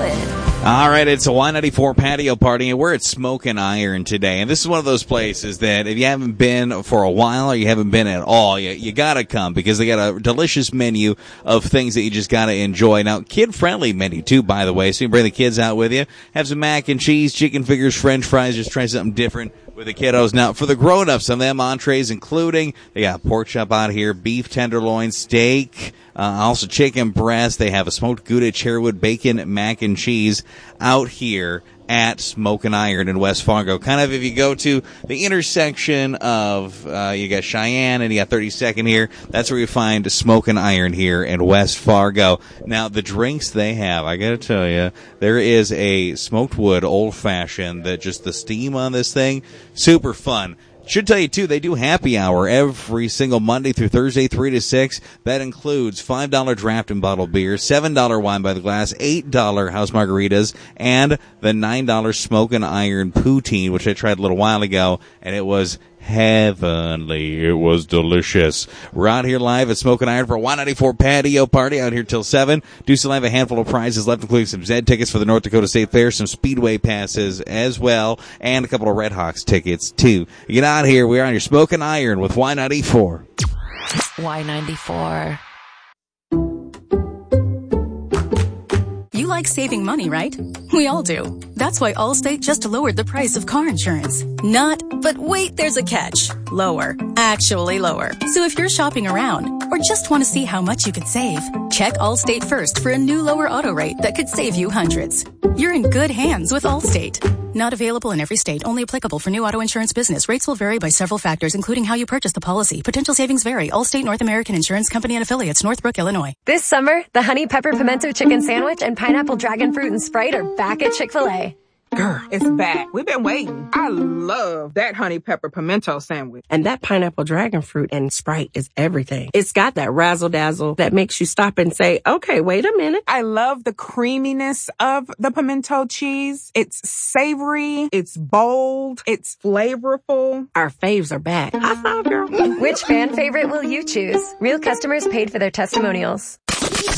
All right, it's a Y94 patio party, and we're at Smokin' Iron today. And this is one of those places that if you haven't been for a while or you haven't been at all, you got to come because they got a delicious menu of things that you just got to enjoy. Now, kid-friendly menu, too, by the way, so you can bring the kids out with you. Have some mac and cheese, chicken fingers, french fries, just try something different with the kiddos. Now, for the grown-ups, some of them entrees including, they got pork chop out here, beef tenderloin, steak, also chicken breast. They have a smoked Gouda, cherrywood, bacon, mac and cheese out here at Smokin' Iron in West Fargo. Kind of if you go to the intersection of, you got Cheyenne and you got 32nd here, that's where you find Smokin' Iron here in West Fargo. Now, the drinks they have, I gotta tell you, there is a smoked wood old-fashioned that just the steam on this thing, super fun. Should tell you, too, they do happy hour every single Monday through Thursday, 3 to 6. That includes $5 draft and bottled beer, $7 wine by the glass, $8 house margaritas, and the $9 Smokin' Iron poutine, which I tried a little while ago, and it was heavenly. It was delicious. We're out here live at Smokin' Iron for a Y94 patio party out here till 7. Do still have a handful of prizes left, including some Zed tickets for the North Dakota State Fair, some Speedway passes as well, and a couple of Red Hawks tickets, too. Get out here. We're on your Smokin' Iron with Y94. Y94. You like saving money, right? We all do. That's why Allstate just lowered the price of car insurance. Not, but wait, there's a catch. Lower. Actually lower. So if you're shopping around or just want to see how much you could save, check Allstate first for a new lower auto rate that could save you hundreds. You're in good hands with Allstate. Not available in every state. Only applicable for new auto insurance business. Rates will vary by several factors, including how you purchase the policy. Potential savings vary. Allstate North American Insurance Company and Affiliates, Northbrook, Illinois. This summer, the Honey Pepper Pimento Chicken Sandwich and Pineapple Dragon Fruit and Sprite are back at Chick-fil-A. Girl, it's back. We've been waiting. I love that honey pepper pimento sandwich. And that pineapple dragon fruit and Sprite is everything. It's got that razzle-dazzle that makes you stop and say, okay, wait a minute. I love the creaminess of the pimento cheese. It's savory. It's bold. It's flavorful. Our faves are back. High five, girl. Which fan favorite will you choose? Real customers paid for their testimonials.